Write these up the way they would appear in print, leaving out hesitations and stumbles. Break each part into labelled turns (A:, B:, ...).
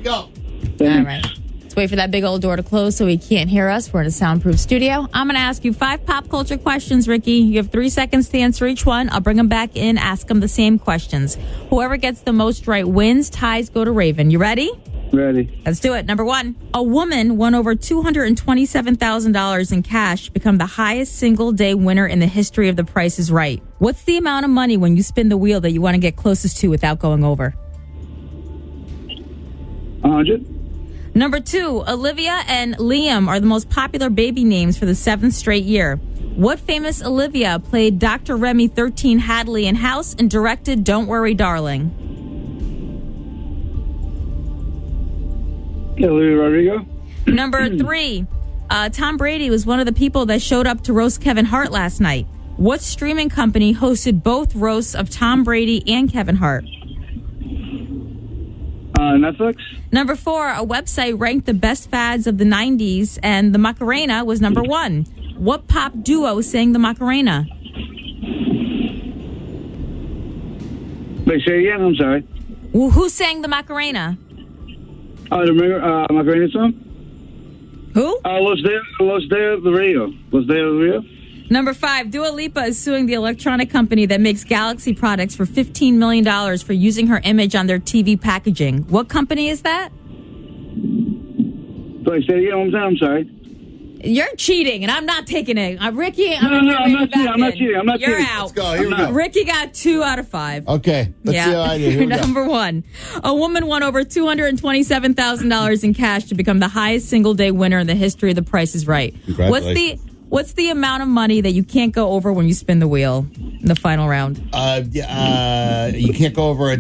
A: go.
B: All right. Let's wait for that big old door to close so he can't hear us. We're in a soundproof studio. I'm going to ask you 5 pop culture questions, Ricky. You have 3 seconds to answer each one. I'll bring them back in, ask them the same questions. Whoever gets the most right wins. Ties go to Raven. You ready?
C: Ready.
B: Let's do it. Number 1. A woman won over $227,000 in cash to become the highest single-day winner in the history of The Price is Right. What's the amount of money when you spin the wheel that you want to get closest to without going over?
C: 100.
B: Number 2, Olivia and Liam are the most popular baby names for the 7th straight year. What famous Olivia played Dr. Remy 13 Hadley in House and directed Don't Worry, Darling?
C: Olivia Rodrigo.
B: Number 3, Tom Brady was one of the people that showed up to roast Kevin Hart last night. What streaming company hosted both roasts of Tom Brady and Kevin Hart?
C: Netflix.
B: Number 4, a website ranked the best fads of the 90s, and the Macarena was number 1. What pop duo sang the Macarena?
C: Wait, say it again. I'm sorry.
B: Who sang the Macarena?
C: The Macarena song?
B: Who?
C: Los de Rio. Los de Rio.
B: Number 5, Dua Lipa is suing the electronic company that makes Galaxy products for $15 million for using her image on their TV packaging. What company is that?
C: Wait, say it again. I'm sorry.
B: You're cheating, and I'm not taking it. Ricky,
C: I'm not cheating.
B: You're out.
A: Let's go. Here we go.
B: Ricky got 2 out of 5.
A: Okay. Let's see how I do. Here we go.
B: Number 1, a woman won over $227,000 in cash to become the highest single-day winner in the history of The Price is Right.
A: Congratulations.
B: What's the amount of money that you can't go over when you spin the wheel in the final round?
A: You can't go over $1.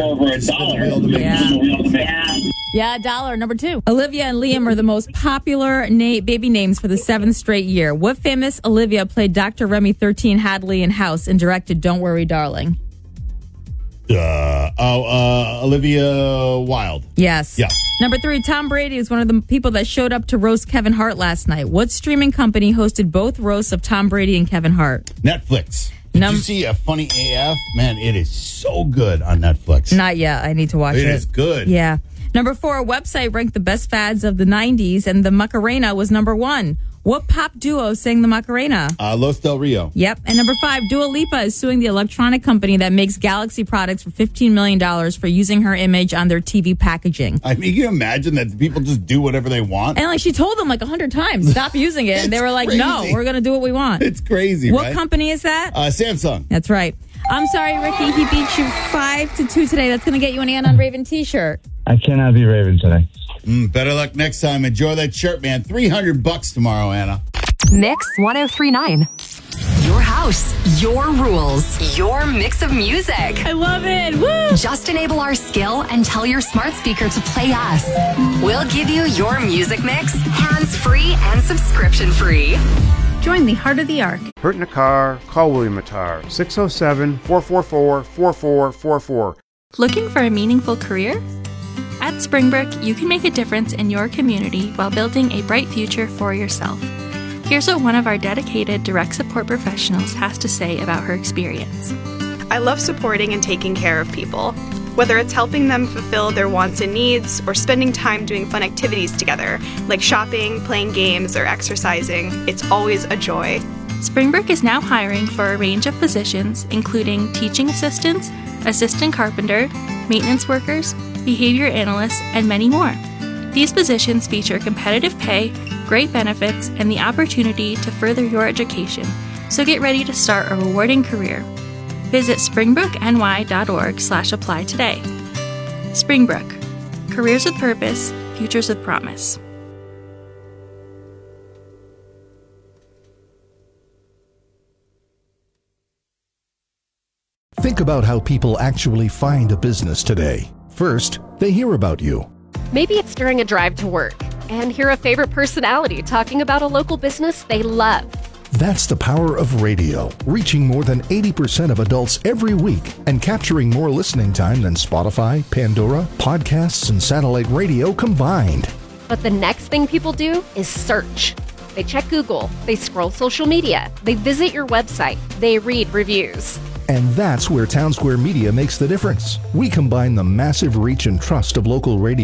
B: Yeah, $1. Number 2. Olivia and Liam are the most popular baby names for the 7th straight year. What famous Olivia played Dr. Remy 13 Hadley in House and directed Don't Worry, Darling?
A: Olivia Wilde.
B: Yes.
A: Yeah.
B: Number 3, Tom Brady is one of the people that showed up to roast Kevin Hart last night. What streaming company hosted both roasts of Tom Brady and Kevin Hart?
A: Netflix. Did you see a Funny AF? Man, it is so good on Netflix.
B: Not yet. I need to watch it.
A: It is good.
B: Yeah. Number 4, a website ranked the best fads of the 90s, and the Macarena was number 1. What pop duo sang the Macarena?
A: Los Del Rio.
B: Yep. And number 5, Dua Lipa is suing the electronic company that makes Galaxy products for $15 million for using her image on their TV packaging.
A: I mean, can you imagine that people just do whatever they want?
B: And she told them 100 times, stop using it. And they were like,
A: crazy.
B: no, we're going to do what we want.
A: It's crazy,
B: What
A: right?
B: company is that?
A: Samsung.
B: That's right. I'm sorry, Ricky. He beat you 5-2 today. That's going to get you an Ann on Raven t-shirt.
C: I cannot be Raven today.
A: Better luck next time. Enjoy that shirt, man. $300 tomorrow, Anna.
D: Mix 1039. Your house, your rules, your mix of music.
B: I love it. Woo!
D: Just enable our skill and tell your smart speaker to play us. We'll give you your music mix, hands-free and subscription-free.
E: Join the Heart of the Ark.
F: Hurt in a car? Call William Attar. 607-444-4444.
E: Looking for a meaningful career? At Springbrook, you can make a difference in your community while building a bright future for yourself. Here's what one of our dedicated direct support professionals has to say about her experience.
G: I love supporting and taking care of people. Whether it's helping them fulfill their wants and needs or spending time doing fun activities together, like shopping, playing games, or exercising, it's always a joy.
E: Springbrook is now hiring for a range of positions, including teaching assistants, assistant carpenter, maintenance workers, behavior analysts, and many more. These positions feature competitive pay, great benefits, and the opportunity to further your education, so get ready to start a rewarding career. Visit springbrookny.org/apply today. Springbrook. Careers with purpose, futures with promise.
H: Think about how people actually find a business today. First, they hear about you.
I: Maybe it's during a drive to work and hear a favorite personality talking about a local business they love.
H: That's the power of radio, reaching more than 80% of adults every week and capturing more listening time than Spotify, Pandora, podcasts, and satellite radio combined.
I: But the next thing people do is search. They check Google, they scroll social media, they visit your website, they read reviews.
H: And that's where Townsquare Media makes the difference. We combine the massive reach and trust of local radio